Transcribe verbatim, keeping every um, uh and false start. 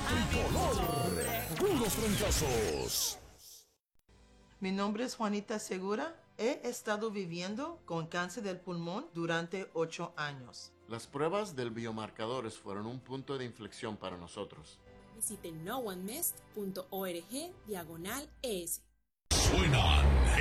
tricolor. Puros trancazos. Mi nombre es Juanita Segura. He estado viviendo con cáncer del pulmón durante ocho años. Las pruebas del biomarcadores fueron un punto de inflexión para nosotros. Visite no one missed punto org diagonal es. Suena